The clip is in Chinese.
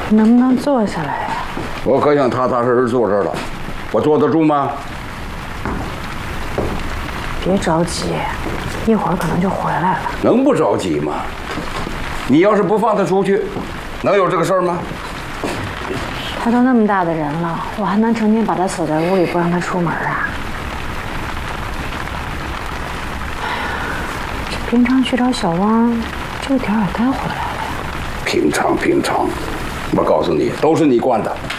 能不能坐下来呀？ 我可想踏踏实实坐这儿了，我坐得住吗？ 别着急，一会儿可能就回来了。 能不着急吗？你要是不放他出去，能有这个事儿吗？ 他都那么大的人了，我还能成天把他锁在屋里不让他出门啊？这平常去找小汪，这点也该回来了呀。 平常，我告诉你，都是你惯的。